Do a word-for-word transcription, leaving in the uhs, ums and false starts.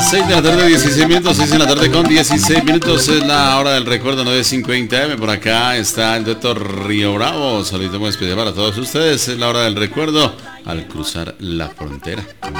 seis de la tarde, dieciséis minutos, seis de la tarde con dieciséis minutos, es la hora del recuerdo, nueve cincuenta eme, por acá está el doctor Río Bravo, saludito muy especial para todos ustedes, es la hora del recuerdo al cruzar la frontera.